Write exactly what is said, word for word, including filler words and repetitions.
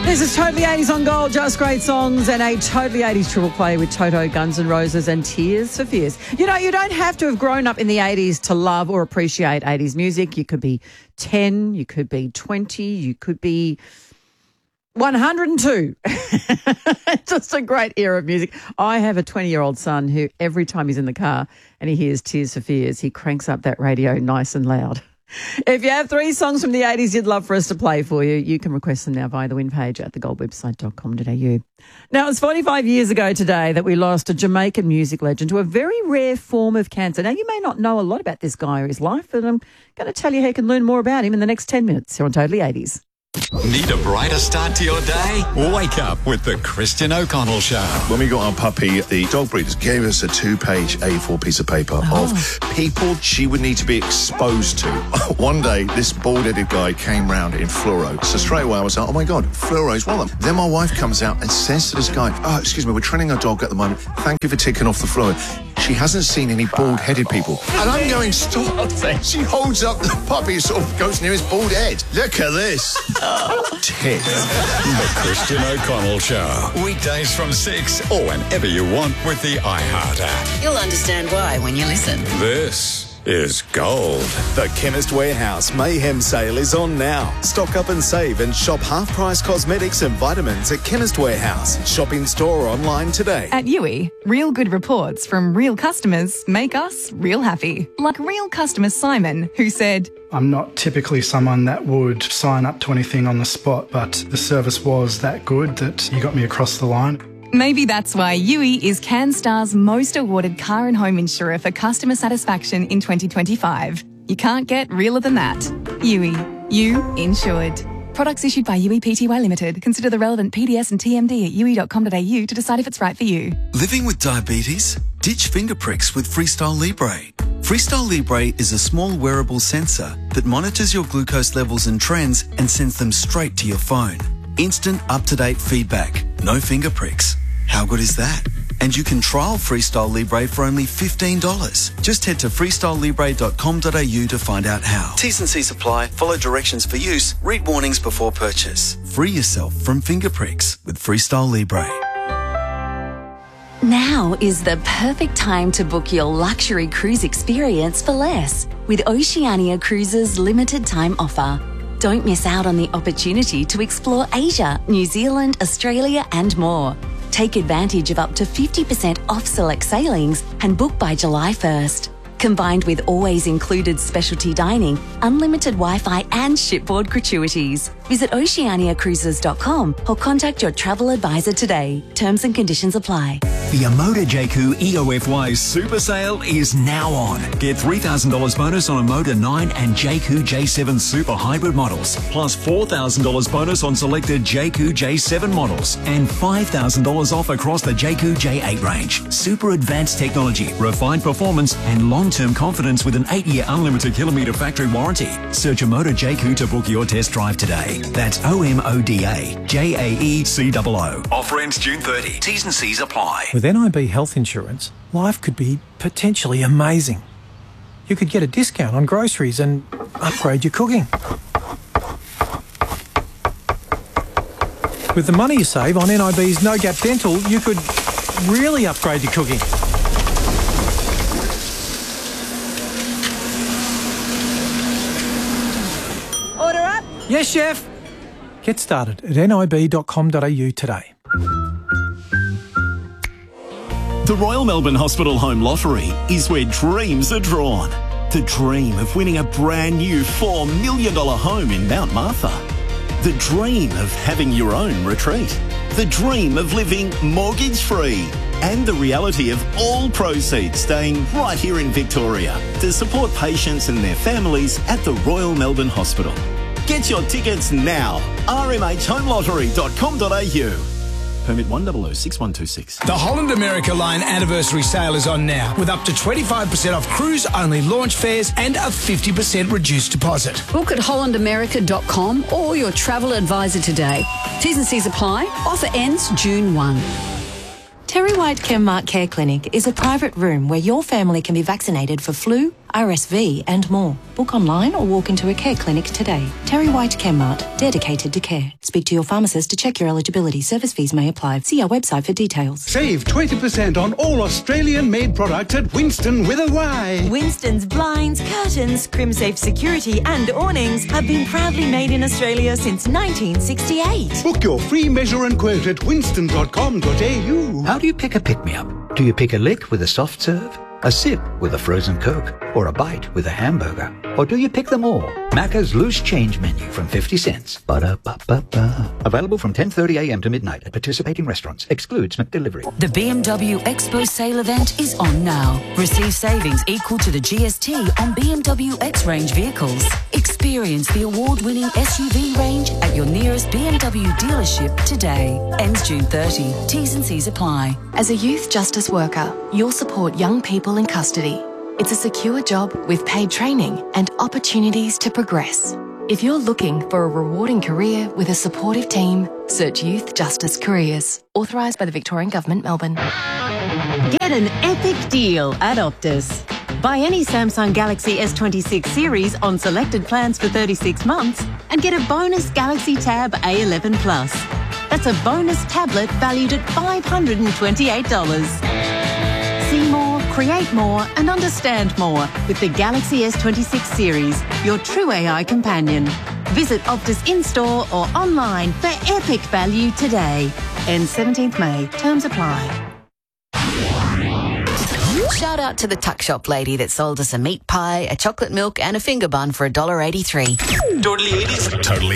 This is Totally eighties on Gold, just great songs and a Totally eighties triple play with Toto, Guns N' Roses and Tears for Fears. You know, you don't have to have grown up in the eighties to love or appreciate eighties music. You could be ten, you could be twenty, you could be one hundred two. Just a great era of music. I have a twenty-year-old son who every time he's in the car and he hears Tears for Fears, he cranks up that radio nice and loud. If you have three songs from the eighties you'd love for us to play for you, you can request them now via the win page at the gold website dot com dot a u. Now, it's forty-five years ago today that we lost a Jamaican music legend to a very rare form of cancer. Now, you may not know a lot about this guy or his life, but I'm going to tell you how you can learn more about him in the next ten minutes here on Totally eighties. Need a brighter start to your day? Wake up with the Christian O'Connell Show. When we got our puppy, the dog breeders gave us a two-page A four piece of paper Oh. of people she would need to be exposed to. One day, this bald-headed guy came round in fluoro. So straight away, I was like, oh, my God, fluoro is one of them. Then my wife comes out and says to this guy, oh, excuse me, we're training our dog at the moment. Thank you for ticking off the fluoro. She hasn't seen any bald-headed people. And I'm going, stop. She holds up the puppy, sort of goes near his bald head. Look at this. Tick. The Christian O'Connell Show. Weekdays from six or whenever you want with the iHeart app. You'll understand why when you listen. This is Gold. The Chemist Warehouse Mayhem Sale is on now. Stock up and save and shop half-price cosmetics and vitamins at Chemist Warehouse. Shop in store or online today. At U I, real good reports from real customers make us real happy. Like real customer Simon, who said, I'm not typically someone that would sign up to anything on the spot, but the service was that good that you got me across the line. maybe that's why U I is CanStar's most awarded car and home insurer for customer satisfaction in twenty twenty-five. You can't get realer than that. U I, you insured. Products issued by U I P T Y Limited. Consider the relevant P D S and T M D at u i dot com dot a u to decide if it's right for you. Living with diabetes? Ditch finger pricks with Freestyle Libre. Freestyle Libre is a small wearable sensor that monitors your glucose levels and trends and sends them straight to your phone. Instant up-to-date feedback. No finger pricks. How good is that? And you can trial Freestyle Libre for only fifteen dollars. Just head to freestyle libre dot com dot a u to find out how. T's and C's apply. Follow directions for use. Read warnings before purchase. Free yourself from finger pricks with Freestyle Libre. Now is the perfect time to book your luxury cruise experience for less with Oceania Cruises' limited time offer. Don't miss out on the opportunity to explore Asia, New Zealand, Australia and more. Take advantage of up to fifty percent off select sailings and book by July first. Combined with always included specialty dining, unlimited Wi-Fi and shipboard gratuities. Visit oceania cruises dot com or contact your travel advisor today. Terms and conditions apply. The Omoda J Q E O F Y Super Sale is now on. Get three thousand dollars bonus on Omoda nine and J Q J seven Super Hybrid models, plus four thousand dollars bonus on selected J Q J seven models, and five thousand dollars off across the J Q J eight range. Super advanced technology, refined performance, and long-term confidence with an eight-year unlimited kilometre factory warranty. Search Omoda J Q to book your test drive today. That's O M O D A J A E C O O. Offer ends June thirtieth. T's and C's apply. With N I B health insurance, life could be potentially amazing. You could get a discount on groceries and upgrade your cooking. With the money you save on N I B's No Gap Dental, you could really upgrade your cooking. Order up. Yes, chef. Get started at N I B dot com dot a u today. The Royal Melbourne Hospital Home Lottery is where dreams are drawn. The dream of winning a brand new four million dollars home in Mount Martha. The dream of having your own retreat. The dream of living mortgage-free. And the reality of all proceeds staying right here in Victoria to support patients and their families at the Royal Melbourne Hospital. Get your tickets now. r m h home lottery dot com dot a u. Permit one zero zero six one two six. The Holland America Line anniversary sale is on now with up to twenty-five percent off cruise-only launch fares and a fifty percent reduced deposit. Book at holland america dot com or your travel advisor today. T's and C's apply. Offer ends June first. Terry White Chemmark Care Clinic is a private room where your family can be vaccinated for flu, R S V and more. Book online or walk into a care clinic today. Terry White CareMart, dedicated to care. Speak to your pharmacist to check your eligibility. Service fees may apply. See our website for details. Save twenty percent on all Australian-made products at Winston with a Y. Winston's blinds, curtains, CrimSafe security and awnings have been proudly made in Australia since nineteen sixty-eight. Book your free measure and quote at winston dot com dot a u. How do you pick a pick-me-up? Do you pick a lick with a soft serve, a sip with a frozen Coke, or a bite with a hamburger? Or do you pick them all? Macca's loose change menu from fifty cents. Ba-da-ba-ba-ba. Available from ten thirty a m to midnight at participating restaurants. Excludes McDelivery. The B M W Expo sale event is on now. Receive savings equal to the G S T on B M W X-Range vehicles. Experience the award-winning S U V range at your nearest B M W dealership today. Ends June thirtieth. T's and C's apply. As a youth justice worker, you'll support young people in custody. It's a secure job with paid training and opportunities to progress. If you're looking for a rewarding career with a supportive team, search Youth Justice Careers. Authorised by the Victorian Government, Melbourne. Get an epic deal at Optus. Buy any Samsung Galaxy S twenty-six series on selected plans for thirty-six months and get a bonus Galaxy Tab A eleven Plus. That's a bonus tablet valued at five hundred twenty-eight dollars. See more, create more and understand more with the Galaxy S twenty-six series, your true A I companion. Visit Optus in-store or online for epic value today. Ends seventeenth May. Terms apply. Shout out to the tuck shop lady that sold us a meat pie, a chocolate milk and a finger bun for one dollar eighty-three. Totally eighties. Totally